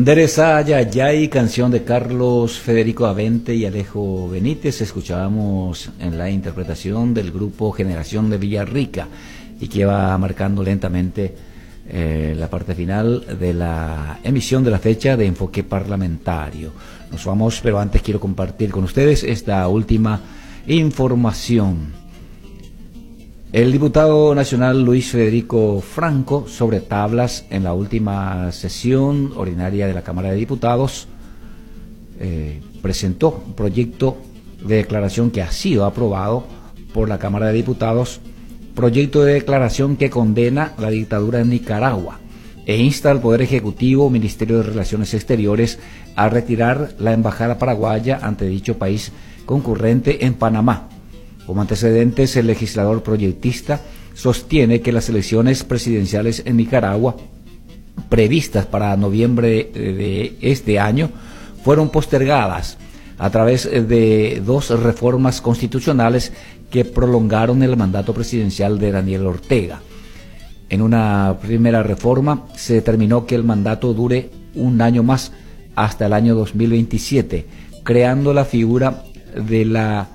Dereza Yayay, canción de Carlos Federico Avente y Alejo Benítez. Escuchábamos en la interpretación del grupo Generación de Villarrica y que va marcando lentamente la parte final de la emisión de la fecha de Enfoque Parlamentario. Nos vamos, pero antes quiero compartir con ustedes esta última información. El diputado nacional Luis Federico Franco, sobre tablas en la última sesión ordinaria de la Cámara de Diputados, presentó un proyecto de declaración que ha sido aprobado por la Cámara de Diputados, proyecto de declaración que condena la dictadura en Nicaragua e insta al Poder Ejecutivo, Ministerio de Relaciones Exteriores, a retirar la embajada paraguaya ante dicho país concurrente en Panamá. Como antecedentes, el legislador proyectista sostiene que las elecciones presidenciales en Nicaragua, previstas para noviembre de este año, fueron postergadas a través de dos reformas constitucionales que prolongaron el mandato presidencial de Daniel Ortega. En una primera reforma se determinó que el mandato dure un año más, hasta el año 2027, creando la figura de la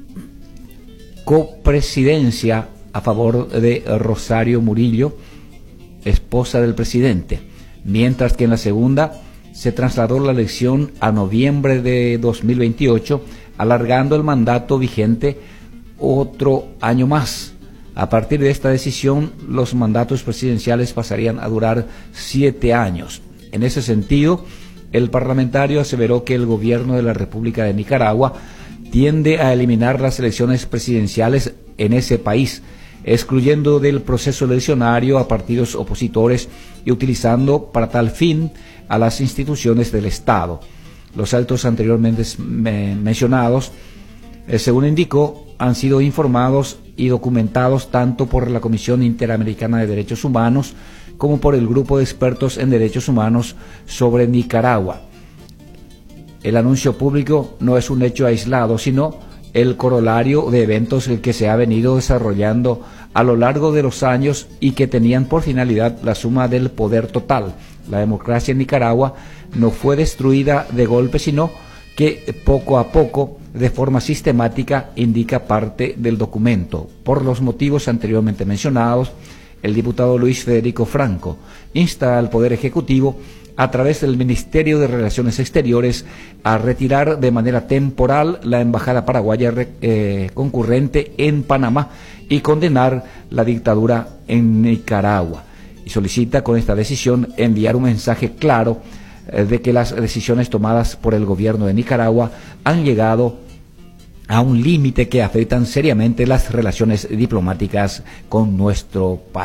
copresidencia a favor de Rosario Murillo, esposa del presidente, mientras que en la segunda se trasladó la elección a noviembre de 2028, alargando el mandato vigente otro año más. A partir de esta decisión, los mandatos presidenciales pasarían a durar 7 años. En ese sentido, el parlamentario aseveró que el gobierno de la República de Nicaragua tiende a eliminar las elecciones presidenciales en ese país, excluyendo del proceso eleccionario a partidos opositores y utilizando para tal fin a las instituciones del Estado. Los actos anteriormente mencionados, según indicó, han sido informados y documentados tanto por la Comisión Interamericana de Derechos Humanos como por el Grupo de Expertos en Derechos Humanos sobre Nicaragua. El anuncio público no es un hecho aislado, sino el corolario de eventos que se ha venido desarrollando a lo largo de los años y que tenían por finalidad la suma del poder total. La democracia en Nicaragua no fue destruida de golpe, sino que poco a poco, de forma sistemática, indica parte del documento. Por los motivos anteriormente mencionados, el diputado Luis Federico Franco insta al Poder Ejecutivo, a través del Ministerio de Relaciones Exteriores, a retirar de manera temporal la embajada paraguaya concurrente en Panamá y condenar la dictadura en Nicaragua. Y solicita con esta decisión enviar un mensaje claro de que las decisiones tomadas por el gobierno de Nicaragua han llegado a un límite que afectan seriamente las relaciones diplomáticas con nuestro país.